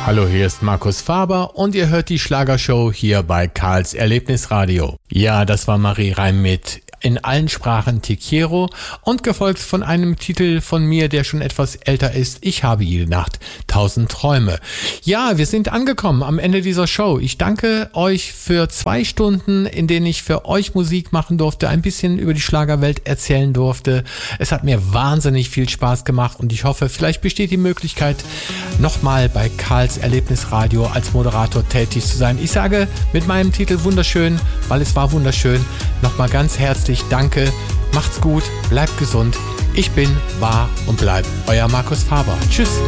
Hallo, hier ist Markus Faber und ihr hört die Schlagershow hier bei Karls Erlebnisradio. Ja, das war Marie Reim mit In allen Sprachen Te quiero und gefolgt von einem Titel von mir, der schon etwas älter ist. Ich habe jede Nacht 1000 Träume. Ja, wir sind angekommen am Ende dieser Show. Ich danke euch für 2 Stunden, in denen ich für euch Musik machen durfte, ein bisschen über die Schlagerwelt erzählen durfte. Es hat mir wahnsinnig viel Spaß gemacht und ich hoffe, vielleicht besteht die Möglichkeit, nochmal bei Karls Erlebnisradio als Moderator tätig zu sein. Ich sage mit meinem Titel wunderschön, weil es war wunderschön, nochmal ganz herzlich danke, macht's gut, bleibt gesund. Ich bin, war und bleib euer Markus Faber. Tschüss.